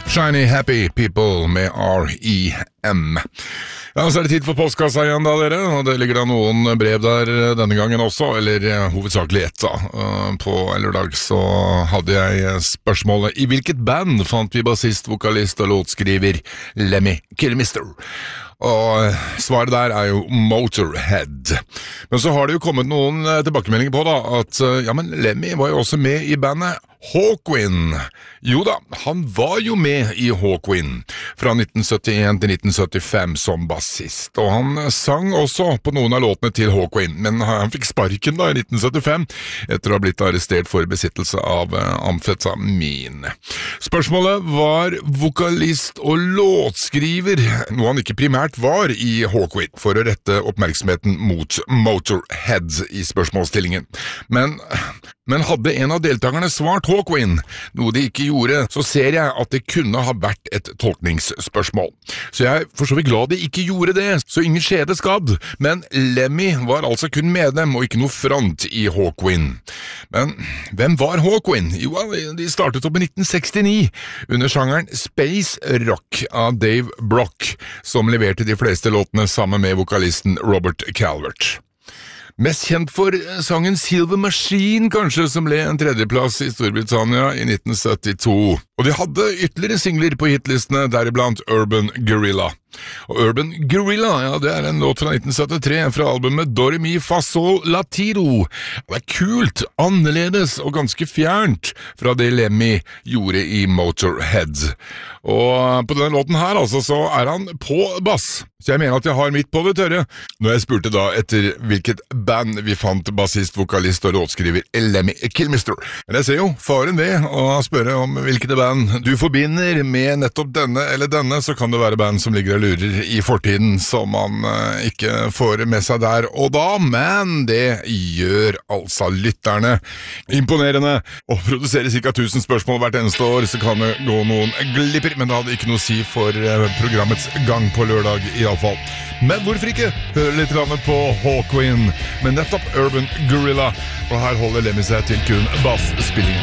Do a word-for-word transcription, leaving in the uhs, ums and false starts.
Shiny Happy People med R E M. Ja, så er det tid for postkassa igjen da, dere, og det ligger da noen brev der denne gangen også, eller hovedsakelig ett da. På en lørdag så hadde jeg spørsmålet: i hvilket band fant vi bassist, vokalist og låtskriver Lemmy Kilmister? Og svaret der er jo Motorhead. Men så har det jo kommet noen tilbakemeldinger på da, at ja, men Lemmy var jo også med i bandet Hawkwind. Jo da, han var jo med i Hawkwind fra nitten syttien til nitten syttifem som bassist, og han sang også på noen av låtene til Hawkwind, men han fikk sparken da i nitten syttifem etter å ha blitt arrestert for besittelse av amfetamin. Spørsmålet var vokalist og låtskriver, noe han ikke primært var i Hawkwind, for å rette oppmerksomheten mot Motorhead i spørsmålsstillingen. Men, men hadde en av deltakerne svart Hawkwind, noe de ikke gjorde, så ser jeg at det kunne ha vært et tolkningsspørsmål. Så jeg for så vidt glad de ikke gjorde det, så ingen skjede skadd, men Lemmy var altså kun medlem og ikke noe front i Hawkwind. Men hvem var Hawkwind? Jo, de startet opp i nitten sekstini under sjangeren Space Rock av Dave Block, som leverte de fleste låtene sammen med vokalisten Robert Calvert. Mest kjent for sangen Silver Machine, kanskje, som ble en tredjeplass i Storbritannia i nitten syttito. Og de hadde ytterligere singler på hitlistene, deriblant Urban Guerrilla. Og Urban Guerrilla, ja, det er en låt fra nitten syttitre fra albumet Do Re Mi Fa Sol La Ti Do. Det er kult, annerledes og ganske fjernt fra det Lemmy gjorde i Motorhead. Og på denne låten her, altså, så er han på bass. Så jeg mener at jeg har midt på det tørre. Når jeg spurte da etter hvilket band vi fant bassist, vokalist og låtskriver Lemmy Kilmister. Men jeg ser jo faren ved å spørre om hvilket band du forbinder med nettopp denne eller denne, så kan det være band som ligger og lurer i fortiden, som man uh, ikke får med seg der og da, men det gjør altså lytterne. Imponerende. Å produsere cirka tusen spørsmål hvert eneste år, så kan det gå noen glipper, men det hadde ikke noe å si for uh, programmets gang på lørdag i alle fall. Men hvorfor ikke høre litt på Hawkwind med nettopp Urban Guerrilla, og her holder Lemmy seg til kun bassspilling.